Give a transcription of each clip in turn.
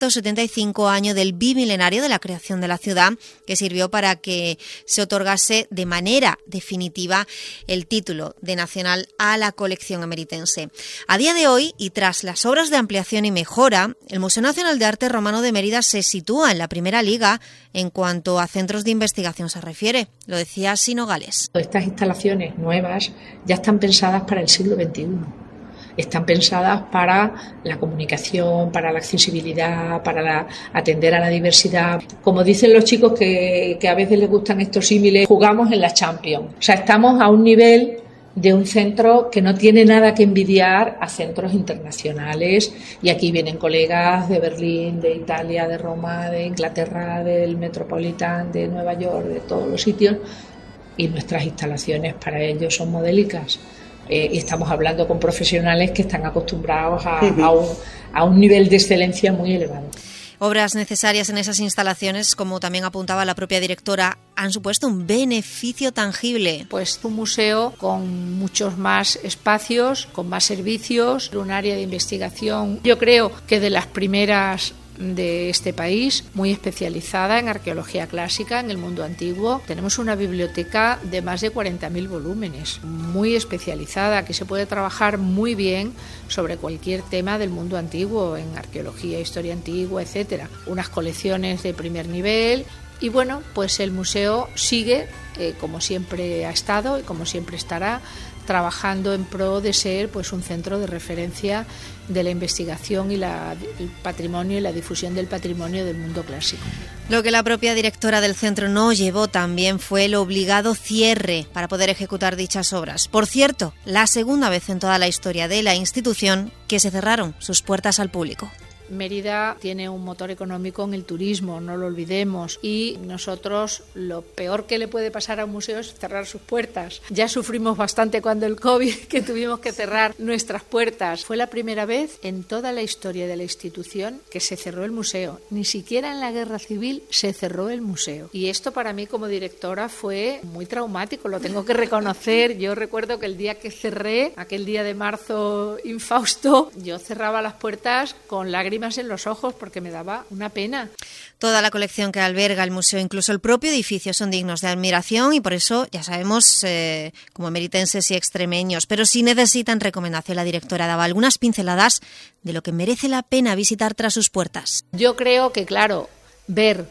175 año del bimilenario de la creación de la ciudad, que sirvió para que se otorgase de manera definitiva el título de nacional a la colección emeritense. A día de hoy, y tras las obras de ampliación y mejora, el Museo Nacional de Arte Romano de Mérida se sitúa en la primera liga en cuanto a centros de investigación se refiere. Lo decía Sino Gales. Estas instalaciones nuevas ya están pensadas para el siglo XXI. Están pensadas para la comunicación, para la accesibilidad, para atender a la diversidad. Como dicen los chicos que a veces les gustan estos símiles, jugamos en la Champions. O sea, estamos a un nivel de un centro que no tiene nada que envidiar a centros internacionales, y aquí vienen colegas de Berlín, de Italia, de Roma, de Inglaterra, del Metropolitan, de Nueva York, de todos los sitios, y nuestras instalaciones para ellos son modélicas. Y estamos hablando con profesionales que están acostumbrados a un nivel de excelencia muy elevado. Obras necesarias en esas instalaciones, como también apuntaba la propia directora, han supuesto un beneficio tangible. Pues un museo con muchos más espacios, con más servicios, un área de investigación, yo creo que de las primeras de este país, muy especializada en arqueología clásica, en el mundo antiguo. Tenemos una biblioteca de más de 40.000 volúmenes, muy especializada, que se puede trabajar muy bien sobre cualquier tema del mundo antiguo, en arqueología, historia antigua, etcétera. Unas colecciones de primer nivel. Y bueno, pues el museo sigue, como siempre ha estado y como siempre estará, trabajando en pro de ser pues un centro de referencia de la investigación y el patrimonio y la difusión del patrimonio del mundo clásico. Lo que la propia directora del centro no llevó también fue el obligado cierre para poder ejecutar dichas obras. Por cierto, la segunda vez en toda la historia de la institución que se cerraron sus puertas al público. Mérida tiene un motor económico en el turismo, no lo olvidemos, y nosotros lo peor que le puede pasar a un museo es cerrar sus puertas. Ya sufrimos bastante cuando el COVID, que tuvimos que cerrar nuestras puertas. Fue la primera vez en toda la historia de la institución que se cerró el museo. Ni siquiera en la Guerra Civil se cerró el museo. Y esto para mí como directora fue muy traumático, lo tengo que reconocer. Yo recuerdo que el día que cerré, aquel día de marzo infausto, yo cerraba las puertas con lágrimas en los ojos porque me daba una pena. Toda la colección que alberga el museo, incluso el propio edificio, son dignos de admiración, y por eso ya sabemos, como emeritenses y extremeños, pero si necesitan recomendación, la directora daba algunas pinceladas de lo que merece la pena visitar tras sus puertas. Yo creo que, claro, ver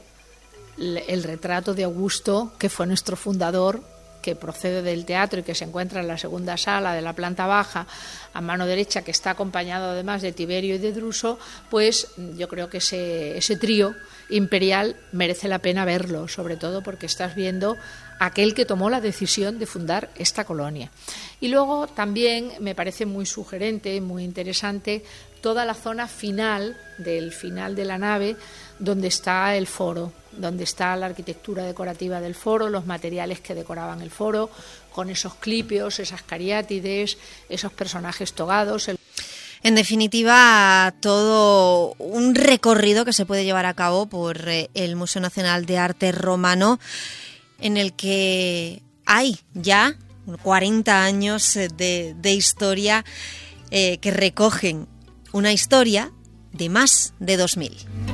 el retrato de Augusto, que fue nuestro fundador, que procede del teatro y que se encuentra en la segunda sala de la planta baja, a mano derecha, que está acompañado además de Tiberio y de Druso, pues yo creo que ese trío imperial merece la pena verlo, sobre todo porque estás viendo aquel que tomó la decisión de fundar esta colonia. Y luego también me parece muy sugerente, muy interesante, toda la zona final de la nave, donde está el foro, donde está la arquitectura decorativa del foro, los materiales que decoraban el foro, con esos clipios, esas cariátides, esos personajes togados. En definitiva, todo un recorrido que se puede llevar a cabo por el Museo Nacional de Arte Romano, en el que hay ya 40 años de historia que recogen una historia de más de 2000.